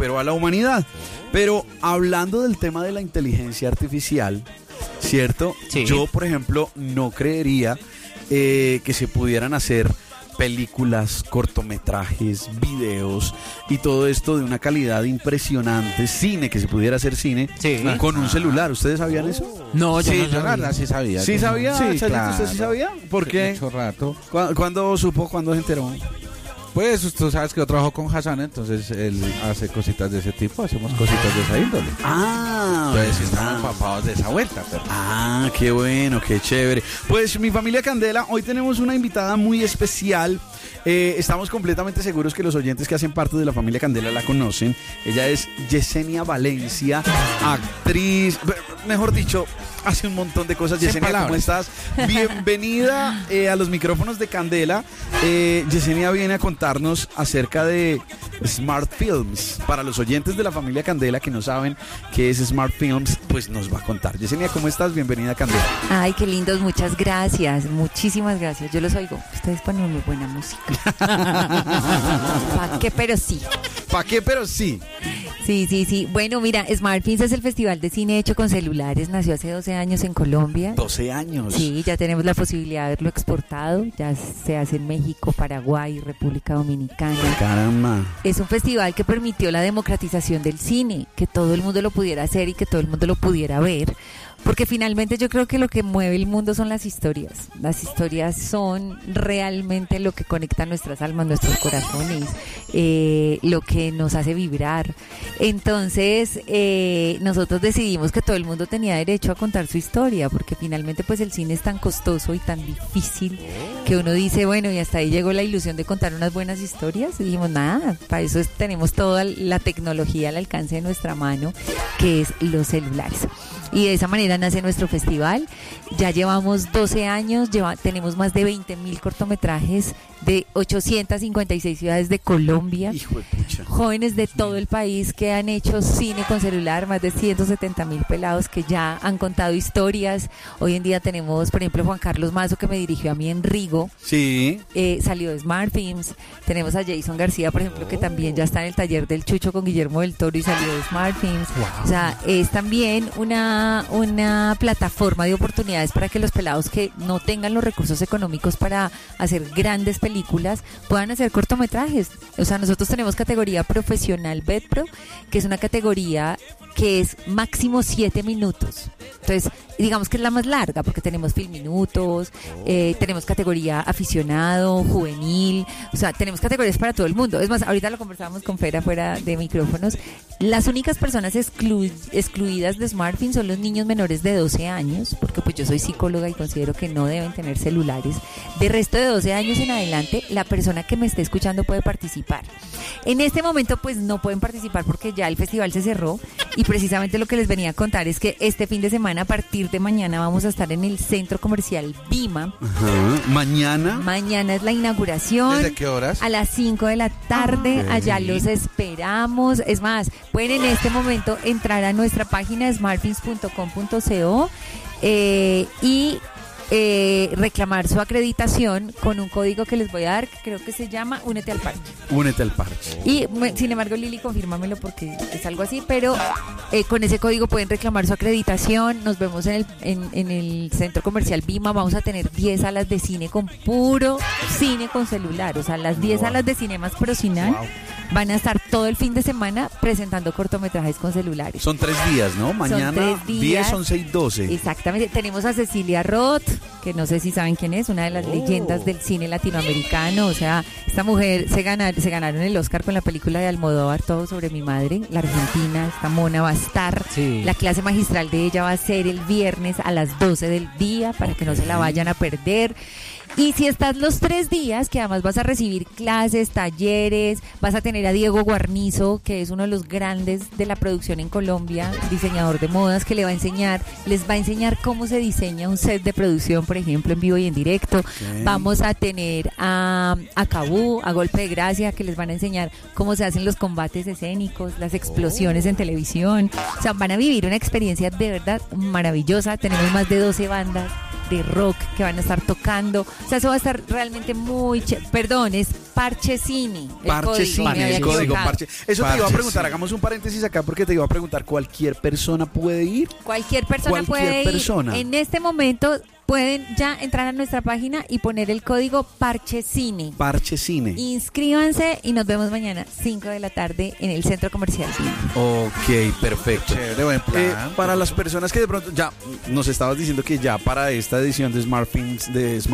superó a la humanidad. Pero hablando del tema de la inteligencia artificial, ¿cierto? Sí. Yo, por ejemplo, no creería que se pudieran hacer películas, cortometrajes, videos y todo esto de una calidad impresionante, cine, que se pudiera hacer cine con un celular. ¿Ustedes sabían eso? No, yo Sí, no yo la sabía. verdad sí sabía. ¿Sí sabía? Sí, Chayito, claro. ¿usted sí sabía? ¿Por qué? Mucho rato. ¿Cuándo supo? ¿Cuándo se enteró? Pues tú sabes que yo trabajo con Hassan, entonces él hace cositas de ese tipo, hacemos cositas de esa índole. Entonces sí estamos empapados de esa vuelta. Pero... Qué bueno, qué chévere. Pues mi familia Candela, hoy tenemos una invitada muy especial. Estamos completamente seguros que los oyentes que hacen parte de la familia Candela la conocen. Ella es Yesenia Valencia, actriz, mejor dicho, hace un montón de cosas. Sin Yesenia, ¿cómo palabras. estás? Bienvenida a los micrófonos de Candela. Yesenia viene a contarnos acerca de Smart Films. Para los oyentes de la familia Candela que no saben qué es Smart Films, pues nos va a contar. Yesenia, ¿cómo estás? Bienvenida a Candela. Ay, qué lindos, muchas gracias, muchísimas gracias. Yo los oigo, ustedes ponen muy buena música. ¿Pa' qué? Pero sí. ¿Para qué? Pero sí. Sí. Bueno, mira, Smart Films es el festival de cine hecho con celulares. Nació hace 12 años en Colombia. 12 años. Sí, ya tenemos la posibilidad de haberlo exportado. Ya se hace en México, Paraguay, República Dominicana. Caramba. Es un festival que permitió la democratización del cine, que todo el mundo lo pudiera hacer y que todo el mundo lo pudiera ver. Porque finalmente yo creo que lo que mueve el mundo son las historias. Las historias son realmente lo que conecta nuestras almas, nuestros corazones, lo que nos hace vibrar. Entonces, nosotros decidimos que todo el mundo tenía derecho a contar su historia, porque finalmente pues el cine es tan costoso y tan difícil que uno dice, bueno, y hasta ahí llegó la ilusión de contar unas buenas historias. Y dijimos, nada, para eso tenemos toda la tecnología al alcance de nuestra mano, que es los celulares. Y de esa manera nace nuestro festival. Ya llevamos 12 años, tenemos más de 20.000 cortometrajes de 856 ciudades de Colombia. Hijo de pucha. Jóvenes de todo el país que han hecho cine con celular, más de 170.000 pelados que ya han contado historias. Hoy en día tenemos, por ejemplo, Juan Carlos Mazo, que me dirigió a mí en Rigo. Sí. Salió de Smart Films. Tenemos a Jason García, por ejemplo, que también ya está en el taller del Chucho con Guillermo del Toro y salió de Smart Films. Wow. O sea, es también una plataforma de oportunidades para que los pelados que no tengan los recursos económicos para hacer grandes películas puedan hacer cortometrajes. O sea, nosotros tenemos categoría profesional BEDPRO, que es una categoría que es máximo 7 minutos. Entonces, digamos que es la más larga porque tenemos Filminutos, tenemos categoría aficionado, juvenil, o sea, tenemos categorías para todo el mundo. Es más, ahorita lo conversábamos con Fera fuera de micrófonos. Las únicas personas excluidas de Smart Films son los niños menores de 12 años, porque pues yo soy psicóloga y considero que no deben tener celulares. De resto de 12 años en adelante, la persona que me esté escuchando puede participar. En este momento pues no pueden participar porque ya el festival se cerró y precisamente lo que les venía a contar es que este fin de semana, a partir de mañana, vamos a estar en el Centro Comercial Vima. Ajá. Mañana. Mañana es la inauguración. ¿Desde qué horas? A las 5 de la tarde, allá los esperamos. Es más, pueden en este momento entrar a nuestra página smartfilms.com.co y reclamar su acreditación con un código que les voy a dar, que creo que se llama Únete al Parche. Únete al parche. Y sin embargo, Lili, confírmamelo porque es algo así, pero con ese código pueden reclamar su acreditación. Nos vemos en el Centro Comercial Vima. Vamos a tener 10 salas de cine con puro cine con celular. O sea, las 10 salas de cine más Procinal van a estar todo el fin de semana presentando cortometrajes con celulares. Son 3 días, ¿no? Mañana 3 días. 10, 11 y 12. Exactamente. Tenemos a Cecilia Roth, que no sé si saben quién es, una de las leyendas del cine latinoamericano. O sea, esta mujer se ganaron el Oscar con la película de Almodóvar, Todo sobre mi madre, la argentina. Esta mona va a estar. Sí. La clase magistral de ella va a ser el viernes a las 12 del día para que no se la vayan a perder. Y si estás los 3 días, que además vas a recibir clases, talleres, vas a tener a Diego Guarnizo, que es uno de los grandes de la producción en Colombia, diseñador de modas, que les va a enseñar cómo se diseña un set de producción, por ejemplo, en vivo y en directo. Okay. Vamos a tener a Cabú, a Golpe de Gracia, que les van a enseñar cómo se hacen los combates escénicos, las explosiones en televisión. O sea, van a vivir una experiencia de verdad maravillosa. Tenemos más de 12 bandas de rock que van a estar tocando. O sea, eso va a estar realmente muy Perdón, es Parche Cine. Parche Cine, el código Parche. Eso te iba a preguntar, Cine. hagamos un paréntesis acá porque te iba a preguntar, ¿cualquier persona puede ir? Cualquier persona puede ir. En este momento pueden ya entrar a nuestra página y poner el código Parche Cine. Parche Cine. Inscríbanse y nos vemos mañana 5 de la tarde en el Centro Comercial Cine. Ok, perfecto. Chévere, buen plan. Para las personas que de pronto ya nos estabas diciendo que ya para esta edición de Smart Films,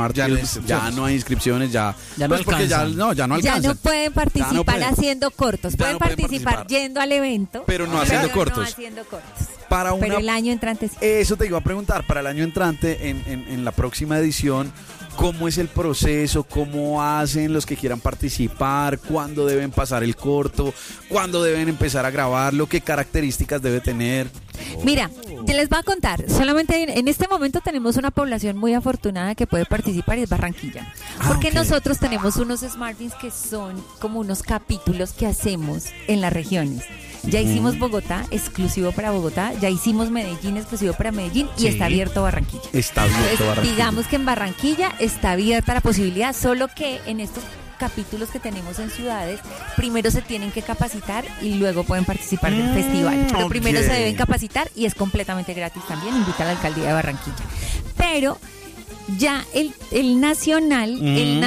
ya no hay inscripciones, ya no pues porque ya no alcanzan. Ya no pueden participar no pueden. haciendo cortos, Ya pueden no pueden participar participar. yendo al evento, Pero no haciendo cortos. No haciendo cortos. Pero el año entrante sí. Eso te iba a preguntar, para el año entrante, en la próxima edición, ¿cómo es el proceso? ¿Cómo hacen los que quieran participar? ¿Cuándo deben pasar el corto? ¿Cuándo deben empezar a grabarlo? ¿Qué características debe tener? Mira, te les voy a contar, solamente en este momento tenemos una población muy afortunada que puede participar y es Barranquilla. Porque nosotros tenemos unos SmartFilms que son como unos capítulos que hacemos en las regiones. Ya hicimos Bogotá, exclusivo para Bogotá, ya hicimos Medellín, exclusivo para Medellín, y está abierto Barranquilla. Está abierto Entonces, Barranquilla. digamos que en Barranquilla está abierta la posibilidad, solo que en estos capítulos que tenemos en ciudades, primero se tienen que capacitar y luego pueden participar del festival. Pero primero se deben capacitar y es completamente gratis también, invita a la alcaldía de Barranquilla. Pero ya el nacional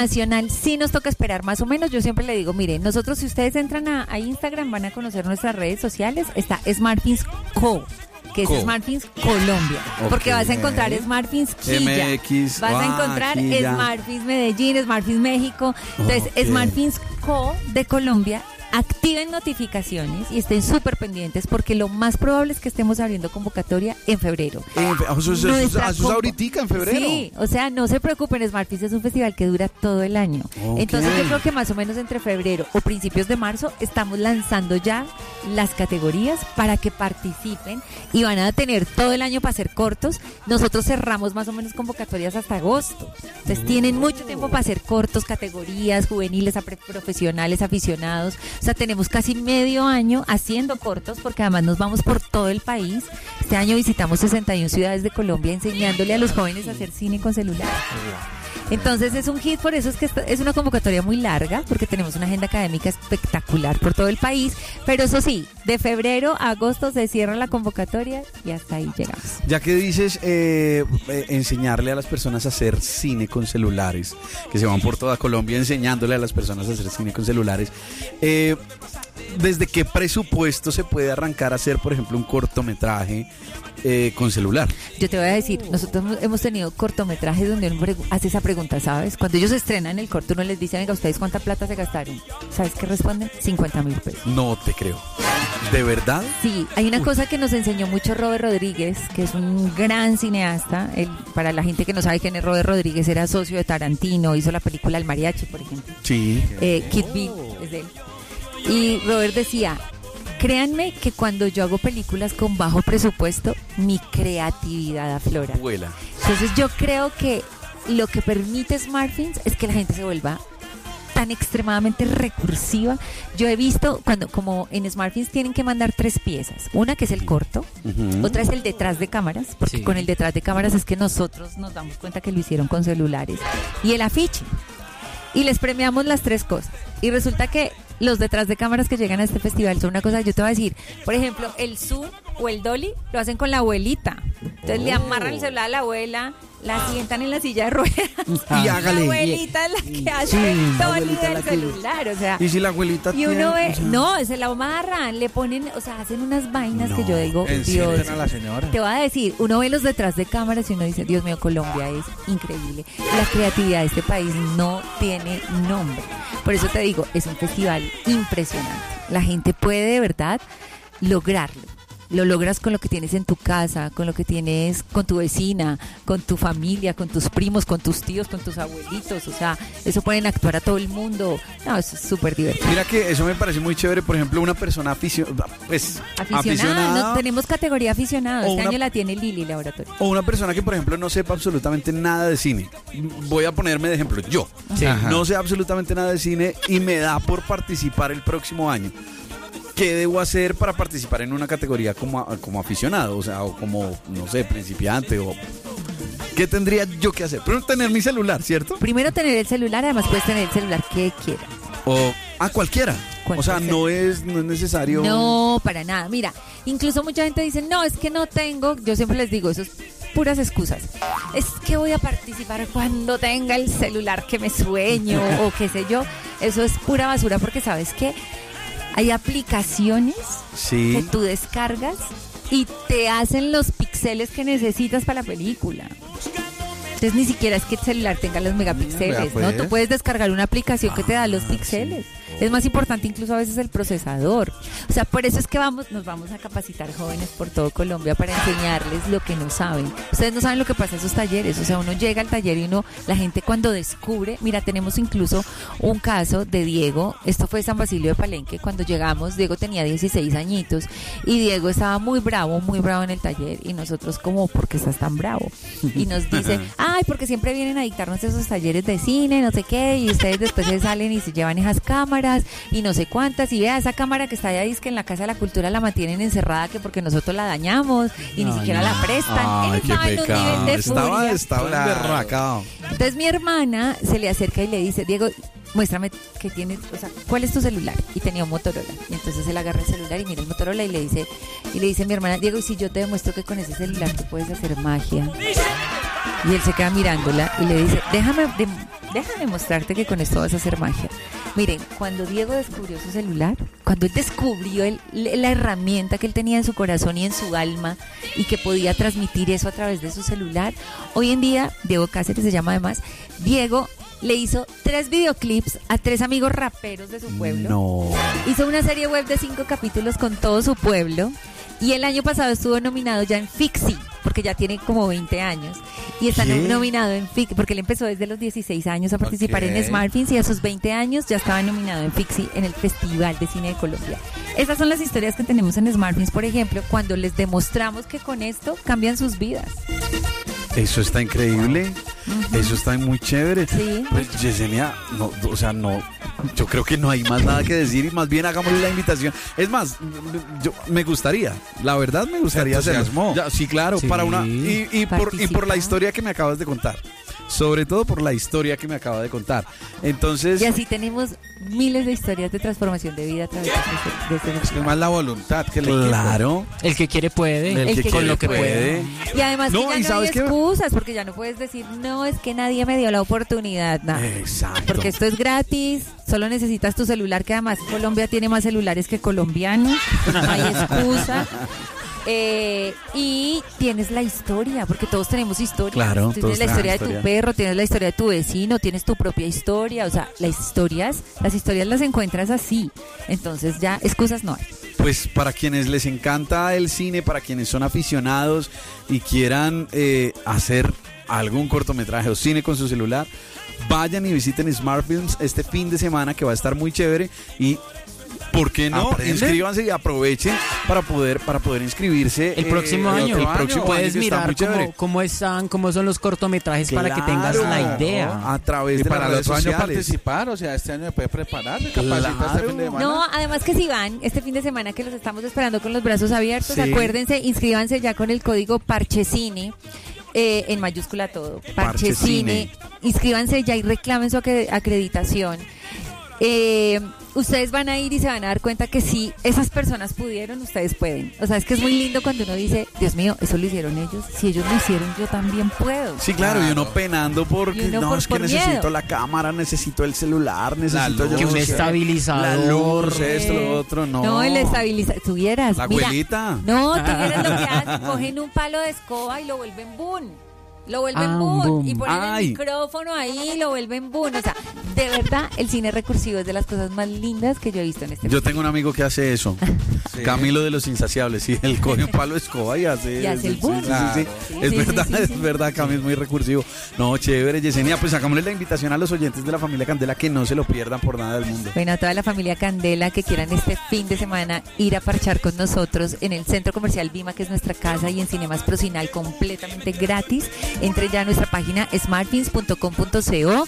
sí nos toca esperar más o menos. Yo siempre le digo, miren, nosotros si ustedes entran a Instagram van a conocer nuestras redes sociales, está SmartFilms Co, que es SmartFilms Colombia, porque vas a encontrar SmartFilms Quilla, MX, vas a encontrar Quilla. SmartFilms Medellín, SmartFilms México. Entonces SmartFilms Co de Colombia, activen notificaciones y estén súper pendientes porque lo más probable es que estemos abriendo convocatoria en febrero. Eso es ahoritica en febrero. Sí, o sea, no se preocupen, SmartFilms es un festival que dura todo el año. Entonces yo creo que más o menos entre febrero o principios de marzo estamos lanzando ya las categorías para que participen y van a tener todo el año para hacer cortos. Nosotros cerramos más o menos convocatorias hasta agosto. Entonces tienen mucho tiempo para hacer cortos, categorías, juveniles, profesionales, aficionados. O sea, tenemos casi medio año haciendo cortos porque además nos vamos por todo el país. Este año visitamos 61 ciudades de Colombia enseñándole a los jóvenes a hacer cine con celular. Entonces es un hit, por eso es que es una convocatoria muy larga, porque tenemos una agenda académica espectacular por todo el país, pero eso sí, de febrero a agosto se cierra la convocatoria y hasta ahí llegamos. Ya que dices enseñarle a las personas a hacer cine con celulares, que se van por toda Colombia enseñándole a las personas a hacer cine con celulares, ¿desde qué presupuesto se puede arrancar a hacer, por ejemplo, un cortometraje con celular? Yo te voy a decir, nosotros hemos tenido cortometrajes donde uno hace esa pregunta, ¿sabes? Cuando ellos estrenan el corto, uno les dice, venga, ¿ustedes cuánta plata se gastaron? ¿Sabes qué responden? 50,000 pesos. No te creo. ¿De verdad? Sí, hay una cosa que nos enseñó mucho Robert Rodríguez, que es un gran cineasta. Para la gente que no sabe quién es Robert Rodríguez, era socio de Tarantino, hizo la película El Mariachi, por ejemplo. Sí. Kid Bill es de él. Y Robert decía, créanme que cuando yo hago películas con bajo presupuesto, mi creatividad aflora. Vuela. Entonces yo creo que lo que permite SmartFilms es que la gente se vuelva tan extremadamente recursiva. Yo he visto como en SmartFilms tienen que mandar 3 piezas. Una que es el corto, otra es el detrás de cámaras, porque con el detrás de cámaras es que nosotros nos damos cuenta que lo hicieron con celulares, y el afiche. Y les premiamos las 3 cosas. Y resulta que los detrás de cámaras que llegan a este festival son una cosa, yo te voy a decir, por ejemplo, el zoom o el dolly lo hacen con la abuelita. Entonces le amarran el celular a la abuela, la sientan en la silla de ruedas y hágale. La abuelita es la que hace dolly del celular, o sea. Y si la abuelita y uno ve, o sea, no, se la amarran, le ponen, o sea, hacen unas vainas que yo digo, Dios. Encienden a la señora. Te voy a decir, uno ve los detrás de cámaras y uno dice, Dios mío, Colombia es increíble. La creatividad de este país no tiene nombre. Por eso te digo, es un festival impresionante. La gente puede de verdad lograrlo. Lo logras con lo que tienes en tu casa, con lo que tienes con tu vecina, con tu familia, con tus primos, con tus tíos, con tus abuelitos. O sea, eso pueden actuar a todo el mundo. No, eso es súper divertido. Mira que eso me parece muy chévere. Por ejemplo, una persona aficionada. No, tenemos categoría aficionado. Este año la tiene Lili Laboratorio. O una persona que, por ejemplo, no sepa absolutamente nada de cine. Voy a ponerme de ejemplo. Yo no sé absolutamente nada de cine y me da por participar el próximo año. ¿Qué debo hacer para participar en una categoría como aficionado? O sea, o como, no sé, principiante o... ¿Qué tendría yo que hacer? Primero tener mi celular, ¿cierto? Primero tener el celular, además puedes tener el celular que quieras. O cualquiera. O sea, no es necesario. No, para nada. Mira, incluso mucha gente dice, no, es que no tengo. Yo siempre les digo, eso es puras excusas. Es que voy a participar cuando tenga el celular que me sueño o qué sé yo. Eso es pura basura porque ¿sabes qué? Hay aplicaciones que tú descargas y te hacen los píxeles que necesitas para la película. Entonces ni siquiera es que el celular tenga los megapíxeles, ¿no? Tú puedes descargar una aplicación que te da los píxeles. Es más importante incluso a veces el procesador. O sea, por eso es que nos vamos a capacitar jóvenes por todo Colombia para enseñarles lo que no saben. Ustedes no saben lo que pasa en esos talleres. O sea, uno llega al taller y la gente cuando descubre, mira, tenemos incluso un caso de Diego, esto fue San Basilio de Palenque, cuando llegamos, Diego tenía 16 añitos y Diego estaba muy bravo en el taller y nosotros como, ¿por qué estás tan bravo? Y nos dice, ay, porque siempre vienen a dictarnos esos talleres de cine, no sé qué, y ustedes después se salen y se llevan esas cámaras y no sé cuántas, y vea esa cámara que está allá, dice que en la Casa de la Cultura la mantienen encerrada, que porque nosotros la dañamos y ni siquiera la prestan. Él estaba en un nivel de furia. Estaba emberracado. Entonces mi hermana se le acerca y le dice, Diego, muéstrame qué tienes, o sea, ¿cuál es tu celular? Y tenía un Motorola. Y entonces él agarra el celular y mira el Motorola y le dice a mi hermana, Diego, ¿y si yo te demuestro que con ese celular tú puedes hacer magia? Y él se queda mirándola y le dice, déjame mostrarte que con esto vas a hacer magia. Miren, cuando Diego descubrió su celular, cuando él descubrió la herramienta que él tenía en su corazón y en su alma y que podía transmitir eso a través de su celular, hoy en día, Diego Cáceres se llama además, Diego le hizo 3 videoclips a 3 amigos raperos de su pueblo. No. Hizo una serie web de 5 capítulos con todo su pueblo. Y el año pasado estuvo nominado ya en Fixi, porque ya tiene como 20 años. Y está nominado en Fixi, porque él empezó desde los 16 años a participar en Smartfilms y a sus 20 años ya estaba nominado en Fixi en el Festival de Cine de Colombia. Esas son las historias que tenemos en Smartfilms, por ejemplo, cuando les demostramos que con esto cambian sus vidas. Eso está increíble. Eso está muy chévere. Sí. Pues Yesenia, yo creo que no hay más nada que decir y más bien hagámosle la invitación. Es más, me gustaría, la verdad me gustaría hacerlo. Sí, claro, sí. Para una y por la historia que me acabas de contar. Sobre todo por la historia que me acaba de contar. Entonces, y así tenemos miles de historias de transformación de vida a través de este es más la voluntad que claro. El que quiere puede, el que con lo que puede. Y además que ya no hay excusas, porque ya no puedes decir, no, es que nadie me dio la oportunidad. Nada. Exacto. Porque esto es gratis, solo necesitas tu celular, que además Colombia tiene más celulares que colombianos, no hay excusa. Y tienes la historia, porque todos tenemos historia. Claro, tienes la historia de tu perro, tienes la historia de tu vecino, tienes tu propia historia. O sea, las historias las encuentras así. Entonces ya excusas no hay. Pues para quienes les encanta el cine, para quienes son aficionados y quieran hacer algún cortometraje o cine con su celular, vayan y visiten Smartfilms este fin de semana, que va a estar muy chévere. Y ¿por qué no? Inscríbanse y aprovechen para poder inscribirse el próximo año. El próximo puedes año, mirar cómo son los cortometrajes, claro, para que tengas la idea. A través de para las el otro redes año sociales. Participar, o sea, este año me puede preparar, capacitar este fin de semana. No, además que si van este fin de semana, que los estamos esperando con los brazos abiertos, acuérdense, inscríbanse ya con el código Parchecine. En mayúscula todo, Parchecine. Inscríbanse ya y reclamen su acreditación. Ustedes van a ir y se van a dar cuenta que si esas personas pudieron, ustedes pueden. O sea, es que es muy lindo cuando uno dice, Dios mío, eso lo hicieron ellos. Si ellos lo hicieron, yo también puedo. Sí, claro, y uno penando porque es que necesito la cámara, necesito el celular, necesito un estabilizador. La luz, esto, lo otro, no. No, el estabilizador, tuvieras. La abuelita. No, tuvieras lo que hacen, cogen un palo de escoba y lo vuelven boom. Lo vuelven boom y ponen el micrófono ahí y lo vuelven boom. O sea, de verdad, el cine recursivo es de las cosas más lindas que yo he visto en este Yo tengo un amigo que hace eso. Sí. Camilo de los Insaciables. Sí, él coge un palo de escoba y hace el boom. Sí. Es verdad, Camilo es muy recursivo. No, chévere, Yesenia. Pues hagámosle la invitación a los oyentes de la familia Candela que no se lo pierdan por nada del mundo. Bueno, a toda la familia Candela que quieran este fin de semana ir a parchar con nosotros en el Centro Comercial Vima, que es nuestra casa, y en Cinemas Procinal completamente gratis. Entre ya a nuestra página smartfilms.com.co,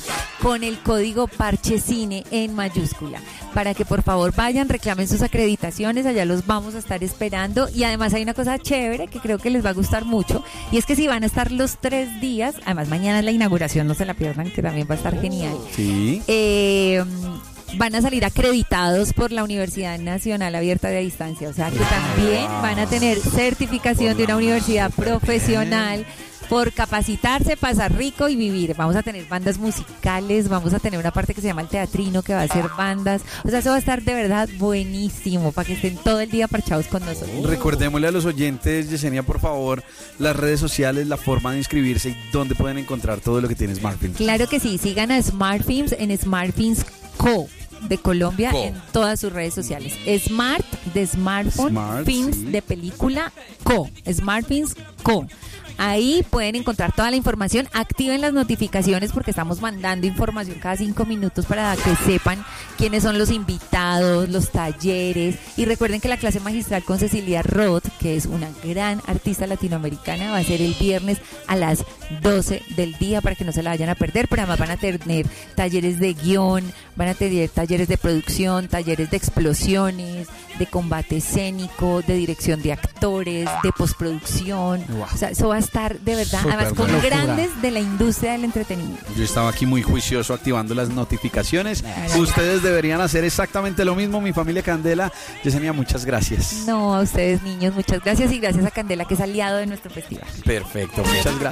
con el código PARCHECINE en mayúscula, para que por favor vayan, reclamen sus acreditaciones, allá los vamos a estar esperando. Y además hay una cosa chévere que creo que les va a gustar mucho, y es que si van a estar los 3 días, además mañana es la inauguración, no se la pierdan, que también va a estar genial. Sí. Van a salir acreditados por la Universidad Nacional Abierta de Distancia, o sea que también van a tener certificación de una universidad profesional por capacitarse, pasar rico y vivir. Vamos a tener bandas musicales, vamos a tener una parte que se llama el teatrino, que va a ser bandas, o sea, eso va a estar de verdad buenísimo, para que estén todo el día parchados con nosotros. Recordémosle a los oyentes, Yesenia, por favor, las redes sociales, la forma de inscribirse y dónde pueden encontrar todo lo que tiene SmartFilms. Claro que sí, sigan a SmartFilms en SmartFilms Co. de Colombia en todas sus redes sociales. Smart de smartphone, Films de película, Co. SmartFilms Co. Ahí pueden encontrar toda la información. Activen las notificaciones porque estamos mandando información cada 5 minutos para que sepan quiénes son los invitados, los talleres. Y recuerden que la clase magistral con Cecilia Roth, que es una gran artista latinoamericana, va a ser el viernes a las 12 del día para que no se la vayan a perder. Pero además van a tener talleres de guión, van a tener talleres de producción, talleres de explosiones, de combate escénico, de dirección de actores, de postproducción. Wow. O sea, eso va a estar de verdad, Super además con grandes de la industria del entretenimiento. Yo estaba aquí muy juicioso activando las notificaciones. Ustedes deberían hacer exactamente lo mismo, mi familia Candela. Yesenia, muchas gracias. No, a ustedes niños, muchas gracias, y gracias a Candela, que es aliado de nuestro festival. Perfecto, muchas gracias.